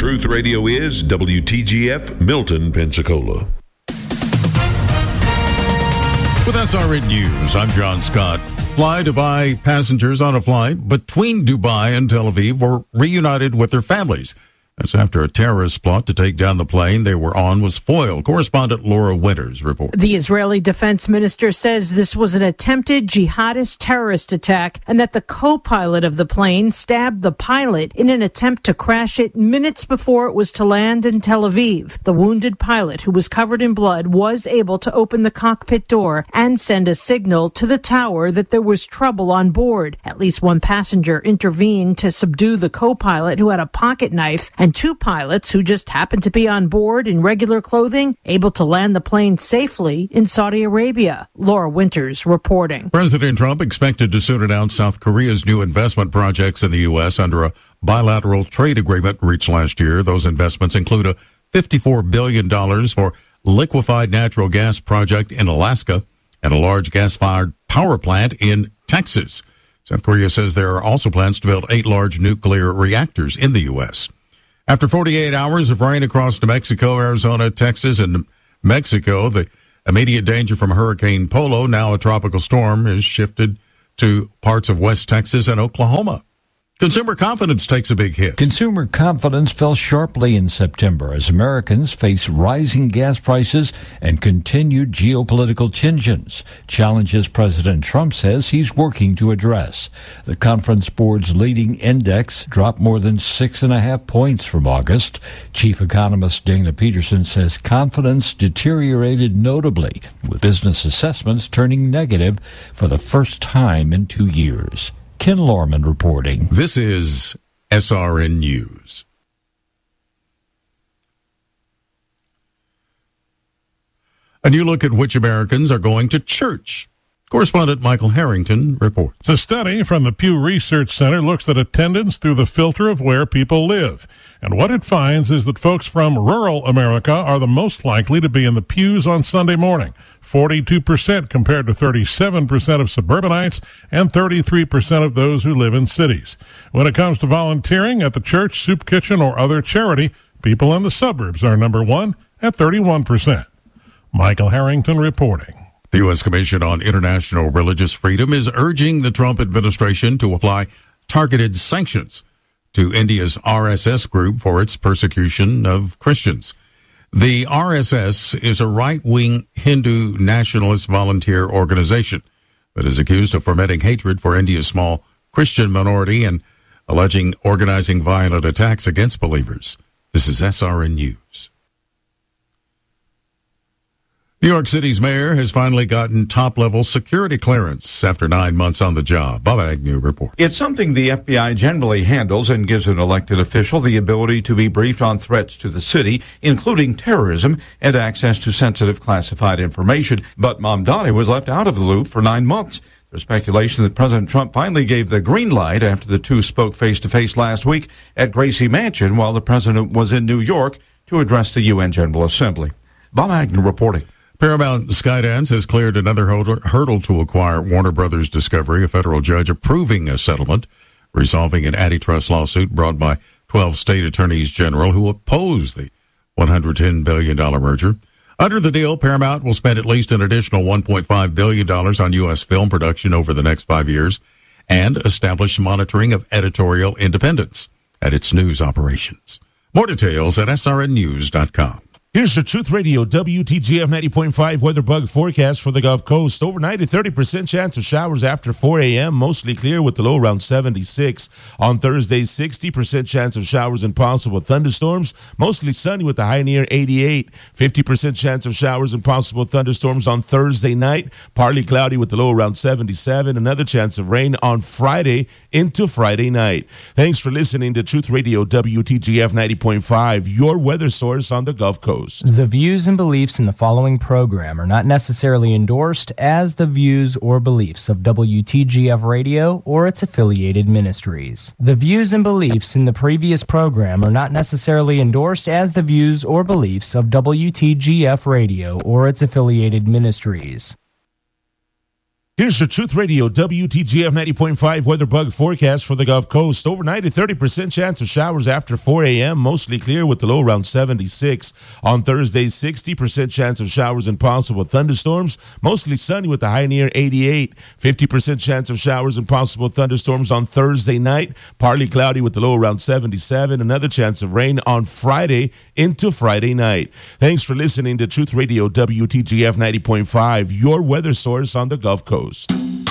Truth Radio is WTGF Milton, Pensacola. With SRN News, I'm John Scott. Fly Dubai passengers on a flight between Dubai and Tel Aviv were reunited with their families. That's after a terrorist plot to take down the plane they were on was foiled. Correspondent Laura Winters reports. The Israeli defense minister says this was an attempted jihadist terrorist attack and that the co-pilot of the plane stabbed the pilot in an attempt to crash it minutes before it was to land in Tel Aviv. The wounded pilot, who was covered in blood, was able to open the cockpit door and send a signal to the tower that there was trouble on board. At least one passenger intervened to subdue the co-pilot, who had a pocket knife, and two pilots who just happened to be on board in regular clothing, able to land the plane safely in Saudi Arabia. Laura Winters reporting. President Trump expected to soon announce South Korea's new investment projects in the U.S. under a bilateral trade agreement reached last year. Those investments include a $54 billion for liquefied natural gas project in Alaska and a large gas-fired power plant in Texas. South Korea says there are also plans to build 8 large nuclear reactors in the U.S. After 48 hours of rain across New Mexico, Arizona, Texas, and Mexico, the immediate danger from Hurricane Polo, now a tropical storm, is shifted to parts of West Texas and Oklahoma. Consumer confidence takes a big hit. Consumer confidence fell sharply in September as Americans face rising gas prices and continued geopolitical tensions, challenges President Trump says he's working to address. The Conference Board's leading index dropped more than 6.5 points from August. Chief economist Dana Peterson says confidence deteriorated notably, with business assessments turning negative for the first time in 2 years. Ken Lorman reporting. This is SRN News. A new look at which Americans are going to church. Correspondent Michael Harrington reports. The study from the Pew Research Center looks at attendance through the filter of where people live. And what it finds is that folks from rural America are the most likely to be in the pews on Sunday morning, 42% compared to 37% of suburbanites and 33% of those who live in cities. When it comes to volunteering at the church, soup kitchen, or other charity, people in the suburbs are number one at 31%. Michael Harrington reporting. The U.S. Commission on International Religious Freedom is urging the Trump administration to apply targeted sanctions to India's RSS group for its persecution of Christians. The RSS is a right-wing Hindu nationalist volunteer organization that is accused of fomenting hatred for India's small Christian minority and alleging organizing violent attacks against believers. This is SRN News. New York City's mayor has finally gotten top-level security clearance after 9 months on the job. Bob Agnew reports. It's something the FBI generally handles and gives an elected official the ability to be briefed on threats to the city, including terrorism and access to sensitive classified information. But Mamdani was left out of the loop for 9 months. There's speculation that President Trump finally gave the green light after the two spoke face-to-face last week at Gracie Mansion while the president was in New York to address the UN General Assembly. Bob Agnew reporting. Paramount Skydance has cleared another hurdle to acquire Warner Brothers Discovery, a federal judge approving a settlement, resolving an antitrust lawsuit brought by 12 state attorneys general who oppose the $110 billion merger. Under the deal, Paramount will spend at least an additional $1.5 billion on U.S. film production over the next 5 years and establish monitoring of editorial independence at its news operations. More details at srnnews.com. Here's your Truth Radio WTGF 90.5 weather bug forecast for the Gulf Coast. Overnight, a 30% chance of showers after 4 a.m., mostly clear with the low around 76. On Thursday, 60% chance of showers and possible thunderstorms, mostly sunny with the high near 88. 50% chance of showers and possible thunderstorms on Thursday night, partly cloudy with the low around 77. Another chance of rain on Friday into Friday night. Thanks for listening to Truth Radio WTGF 90.5, your weather source on the Gulf Coast. The views and beliefs in the following program are not necessarily endorsed as the views or beliefs of WTGF Radio or its affiliated ministries. The views and beliefs in the previous program are not necessarily endorsed as the views or beliefs of WTGF Radio or its affiliated ministries. Here's your Truth Radio WTGF 90.5 weather bug forecast for the Gulf Coast. Overnight, a 30% chance of showers after 4 a.m., mostly clear with the low around 76. On Thursday, 60% chance of showers and possible thunderstorms, mostly sunny with the high near 88. 50% chance of showers and possible thunderstorms on Thursday night, partly cloudy with the low around 77. Another chance of rain on Friday into Friday night. Thanks for listening to Truth Radio WTGF 90.5, your weather source on the Gulf Coast.